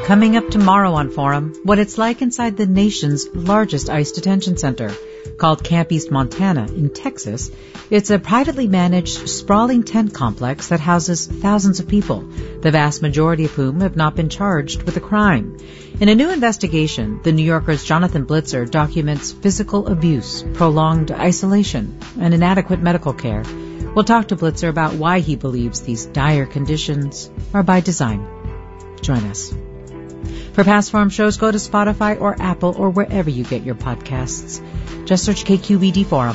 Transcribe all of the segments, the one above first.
Coming up tomorrow on Forum, what it's like inside the nation's largest ICE detention center. Called Camp East Montana in Texas, it's a privately managed, sprawling tent complex that houses thousands of people, the vast majority of whom have not been charged with a crime. In a new investigation, The New Yorker's Jonathan Blitzer documents physical abuse, prolonged isolation, and inadequate medical care. We'll talk to Blitzer about why he believes these dire conditions are by design. Join us. For past Forum shows, go to Spotify or Apple or wherever you get your podcasts. Just search KQED Forum.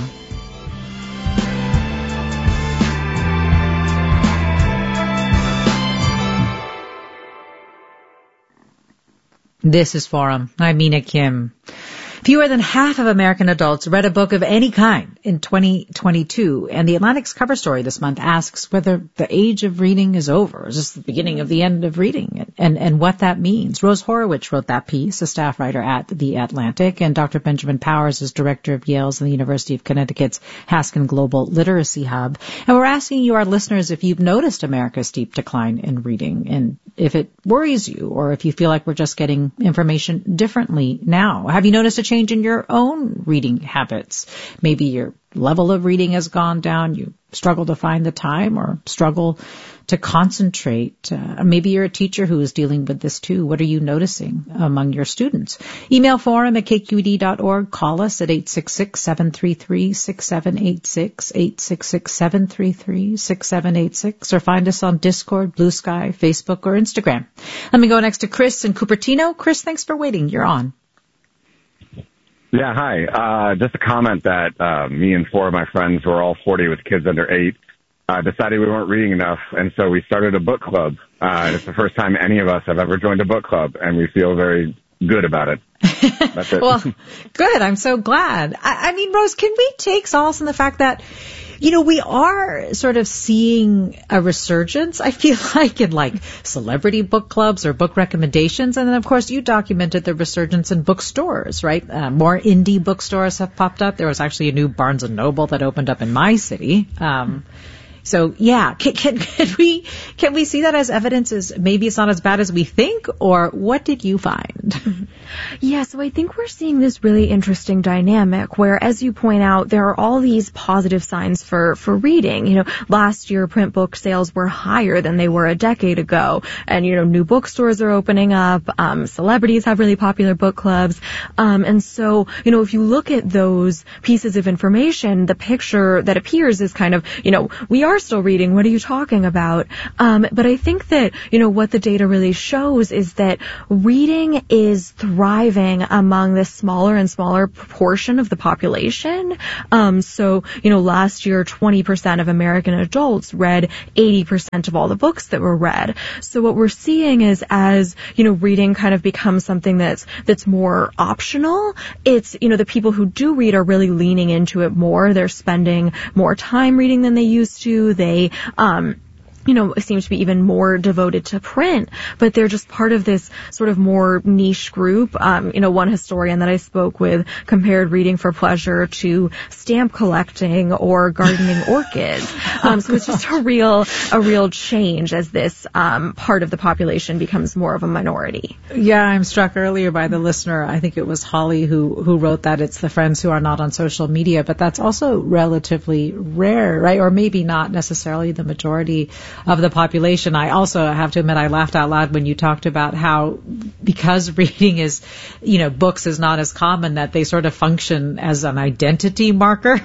This is Forum. I'm Mina Kim. Fewer than half of American adults read a book of any kind in 2022, and The Atlantic's cover story this month asks whether the age of reading is over. Is this the beginning of the end of reading? And what that means. Rose Horowitz wrote that piece, a staff writer at The Atlantic, and Dr. Benjamin Powers is director of Yale's and the University of Connecticut's Haskin Global Literacy Hub. And we're asking you, our listeners, if you've noticed America's steep decline in reading, and if it worries you, or if you feel like we're just getting information differently now. Have you noticed a change in your own reading habits? Maybe your level of reading has gone down, you struggle to find the time or struggle to concentrate. Maybe you're a teacher who is dealing with this too. What are you noticing among your students? Email forum at kqed.org. Call us at 866-733-6786, 866-733-6786, or find us on Discord, Blue Sky, Facebook, or Instagram. Let me go next to Chris in Cupertino. Chris, thanks for waiting. You're on. Yeah, hi. Just a comment that me and four of my friends who are all 40 with kids under 8 decided we weren't reading enough, and so we started a book club. It's the first time any of us have ever joined a book club, and we feel very good about it. That's it. Well, good. I'm so glad. I mean, Rose, can we take solace in the fact that, you know, we are sort of seeing a resurgence, I feel like, in like celebrity book clubs or book recommendations. And then, of course, you documented the resurgence in bookstores, right? More indie bookstores have popped up. There was actually a new Barnes & Noble that opened up in my city. So, yeah, can we see that as evidence as maybe it's not as bad as we think, or what did you find? Yeah, so I think we're seeing this really interesting dynamic where, as you point out, there are all these positive signs for reading. You know, last year print book sales were higher than they were a decade ago, and, you know, new bookstores are opening up, celebrities have really popular book clubs, and so, you know, if you look at those pieces of information, the picture that appears is kind of, you know, we are still reading. What are you talking about? But I think that, you know, what the data really shows is that reading is thriving among the smaller and smaller proportion of the population. So, you know, last year, 20% of American adults read 80% of all the books that were read. So what we're seeing is, as, you know, reading kind of becomes something that's more optional, it's, you know, the people who do read are really leaning into it more. They're spending more time reading than they used to. They, you know, seem to be even more devoted to print, but they're just part of this sort of more niche group. You know, one historian that I spoke with compared reading for pleasure to stamp collecting or gardening orchids. So it's just a real change as this part of the population becomes more of a minority. Yeah, I'm struck earlier by the listener. I think it was Holly who wrote that it's the friends who are not on social media, but that's also relatively rare, right? Or maybe not necessarily the majority of the population. I also have to admit I laughed out loud when you talked about how, because reading is, you know, books is not as common, that they sort of function as an identity marker.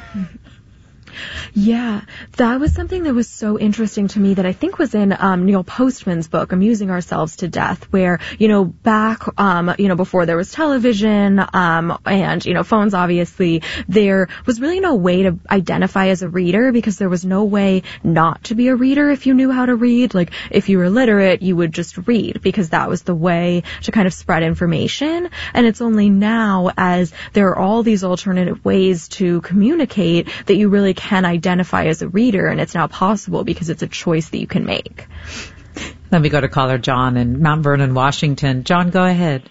Yeah, that was something that was so interesting to me that I think was in Neil Postman's book, Amusing Ourselves to Death, where, you know, back, you know, before there was television and, you know, phones, obviously, there was really no way to identify as a reader because there was no way not to be a reader if you knew how to read. Like, if you were literate, you would just read because that was the way to kind of spread information. And it's only now, as there are all these alternative ways to communicate, that you really can identify as a reader, and it's now possible because it's a choice that you can make. Let me go to caller John in Mount Vernon, Washington. John, go ahead.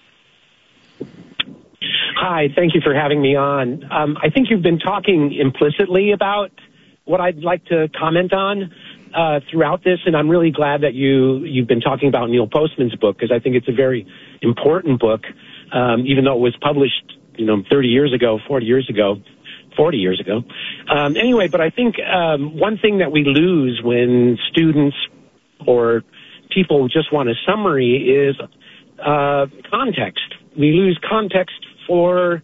Hi, thank you for having me on. I think you've been talking implicitly about what I'd like to comment on. throughout this, and I'm really glad that you've been talking about Neil Postman's book, because I think it's a very important book, even though it was published, 30 years ago, 40 years ago. Anyway, but I think one thing that we lose when students or people just want a summary is context. We lose context for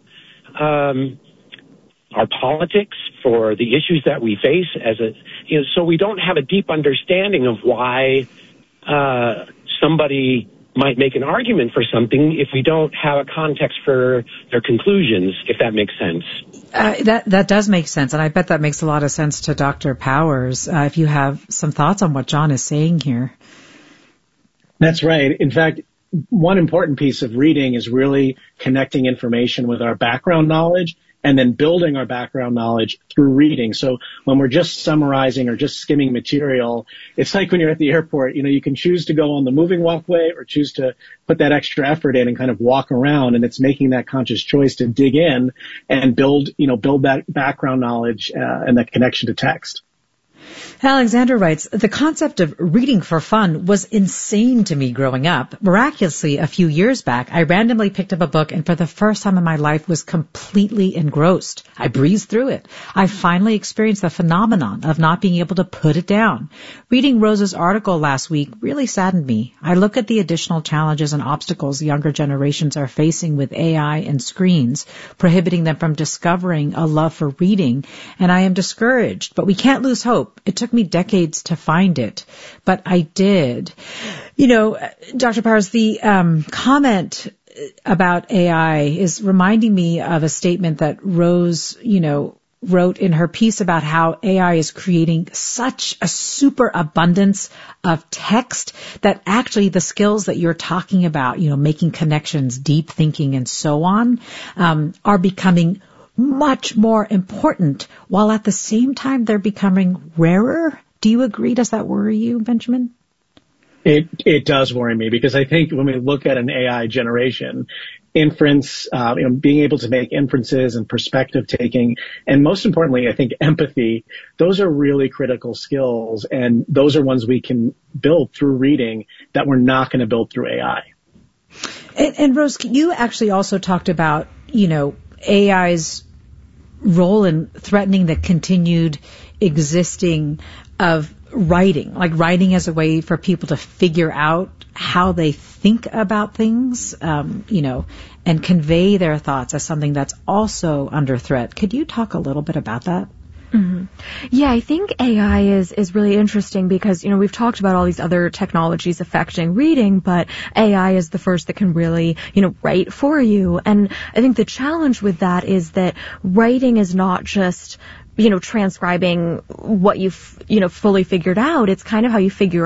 our politics, for the issues that we face so we don't have a deep understanding of why somebody might make an argument for something if we don't have a context for their conclusions, if that makes sense. That does make sense, and I bet that makes a lot of sense to Dr. Powers. If you have some thoughts on what John is saying here. That's right. In fact, one important piece of reading is really connecting information with our background knowledge and then building our background knowledge through reading. So when we're just summarizing or just skimming material, it's like when you're at the airport, you can choose to go on the moving walkway or choose to put that extra effort in and kind of walk around, and it's making that conscious choice to dig in and build that background knowledge and that connection to text. Alexander writes, the concept of reading for fun was insane to me growing up. Miraculously, a few years back, I randomly picked up a book and for the first time in my life was completely engrossed. I breezed through it. I finally experienced the phenomenon of not being able to put it down. Reading Rose's article last week really saddened me. I look at the additional challenges and obstacles younger generations are facing with AI and screens, prohibiting them from discovering a love for reading, and I am discouraged. But we can't lose hope. It took me decades to find it, but I did. Dr. Powers, the comment about AI is reminding me of a statement that Rose, wrote in her piece about how AI is creating such a super abundance of text that actually the skills that you're talking about, making connections, deep thinking, and so on, are becoming much more important, while at the same time they're becoming rarer. Do you agree? Does that worry you, Benjamin? It does worry me, because I think when we look at an AI generation, inference, being able to make inferences and perspective taking, and most importantly, I think empathy, those are really critical skills, and those are ones we can build through reading that we're not going to build through AI. And Rose, you actually also talked about, AI's role in threatening the continued existing of writing, like writing as a way for people to figure out how they think about things, and convey their thoughts as something that's also under threat. Could you talk a little bit about that? Mm-hmm. Yeah, I think AI is really interesting because, we've talked about all these other technologies affecting reading, but AI is the first that can really, write for you. And I think the challenge with that is that writing is not just, transcribing what you've, fully figured out. It's kind of how you figure